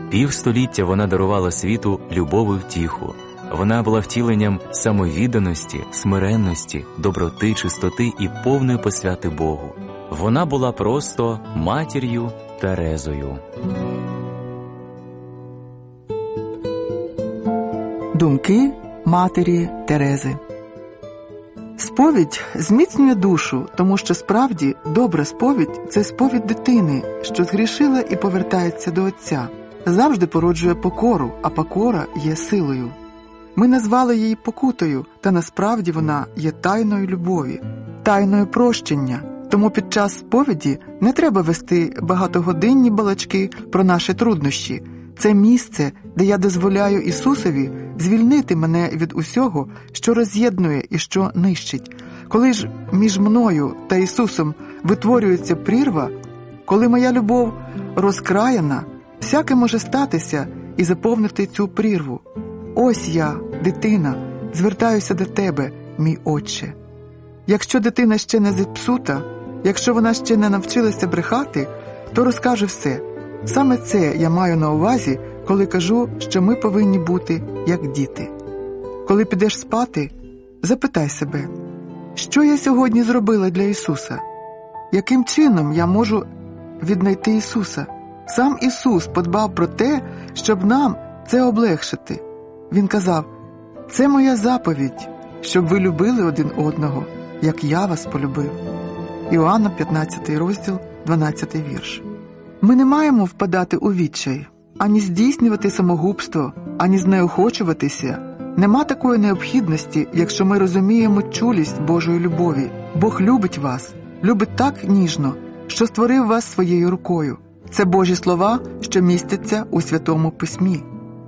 Півстоліття вона дарувала світу любов і втіху. Вона була втіленням самовідданості, смиренності, доброти, чистоти і повної посвяти Богу. Вона була просто матір'ю Терезою. Думки матері Терези. Сповідь зміцнює душу, тому що справді добра сповідь – це сповідь дитини, що згрішила і повертається до Отця. Завжди породжує покору, а покора є силою. Ми назвали її покутою, та насправді вона є тайною любові, тайною прощення. Тому під час сповіді не треба вести багатогодинні балачки про наші труднощі. Це місце, де я дозволяю Ісусові звільнити мене від усього, що роз'єднує і що нищить. Коли ж між мною та Ісусом витворюється прірва, коли моя любов розкраяна, всяке може статися і заповнити цю прірву. Ось я, дитина, звертаюся до тебе, мій Отче. Якщо дитина ще не зіпсута, якщо вона ще не навчилася брехати, то розкаже все. Саме це я маю на увазі, коли кажу, що ми повинні бути як діти. Коли підеш спати, запитай себе, що я сьогодні зробила для Ісуса? Яким чином я можу віднайти Ісуса? Сам Ісус подбав про те, щоб нам це облегшити. Він казав, це моя заповідь, щоб ви любили один одного, як я вас полюбив. Іоанна 15 розділ, 12 вірш. Ми не маємо впадати у відчай, ані здійснювати самогубство, ані знеохочуватися. Нема такої необхідності, якщо ми розуміємо чулість Божої любові. Бог любить вас, любить так ніжно, що створив вас своєю рукою. Це Божі слова, що містяться у Святому Письмі.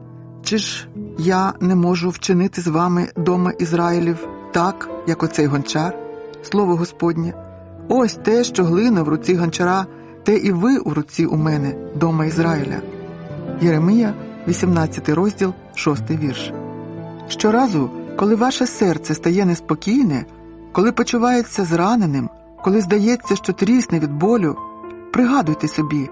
Чи ж я не можу вчинити з вами, дома Ізраїлів, так, як оцей гончар? Слово Господнє. Ось те, що глина в руці гончара, те і ви у руці у мене, дома Ізраїля. Єремія, 18 розділ, 6 вірш. Щоразу, коли ваше серце стає неспокійне, коли почувається зраненим, коли здається, що трісне від болю, пригадуйте собі,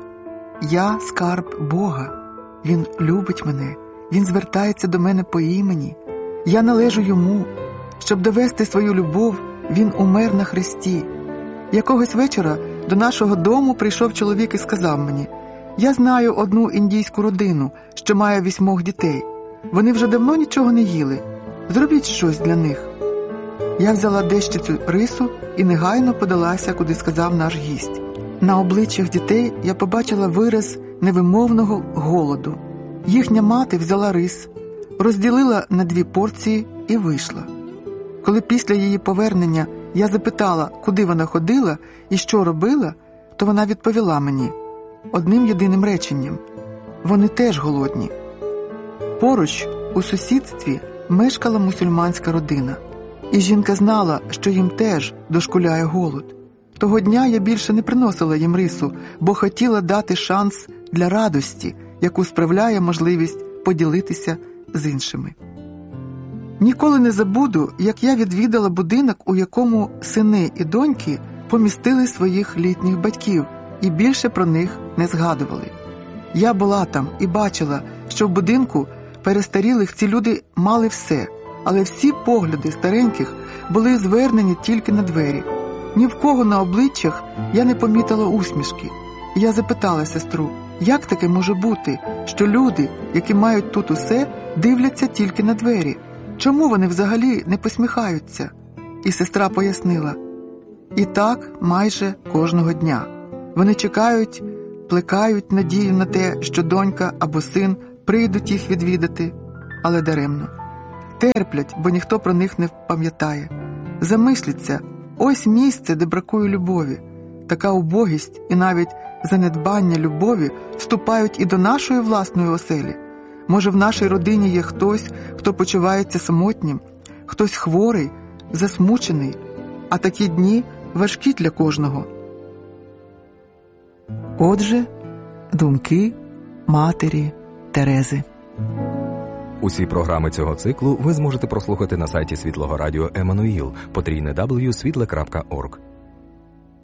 я скарб Бога, Він любить мене, Він звертається до мене по імені, я належу Йому. Щоб довести свою любов, Він умер на хресті. Якогось вечора до нашого дому прийшов чоловік і сказав мені, я знаю одну індійську родину, що має 8 дітей. Вони вже давно нічого не їли. Зробіть щось для них. Я взяла дещицю рису і негайно подалася, куди сказав наш гість. На обличчях дітей я побачила вираз невимовного голоду. Їхня мати взяла рис, розділила на 2 порції і вийшла. Коли після її повернення я запитала, куди вона ходила і що робила, то вона відповіла мені одним єдиним реченням – вони теж голодні. Поруч, у сусідстві, мешкала мусульманська родина. І жінка знала, що їм теж дошкуляє голод. Того дня я більше не приносила їм рису, бо хотіла дати шанс для радості, яку справляє можливість поділитися з іншими. Ніколи не забуду, як я відвідала будинок, у якому сини і доньки помістили своїх літніх батьків і більше про них не згадували. Я була там і бачила, що в будинку перестарілих ці люди мали все, але всі погляди стареньких були звернені тільки на двері. Ні в кого на обличчях я не помітила усмішки. І я запитала сестру, як таке може бути, що люди, які мають тут усе, дивляться тільки на двері? Чому вони взагалі не посміхаються? І сестра пояснила, і так майже кожного дня. Вони чекають, плекають надію на те, що донька або син прийдуть їх відвідати, але даремно. Терплять, бо ніхто про них не пам'ятає. Замисліться, ось місце, де бракує любові. Така убогість і навіть занедбання любові вступають і до нашої власної оселі. Може, в нашій родині є хтось, хто почувається самотнім, хтось хворий, засмучений, а такі дні важкі для кожного. Отже, думки матері Терези. Усі програми цього циклу ви зможете прослухати на сайті Світлого Радіо Еммануїл, www.світле.орг.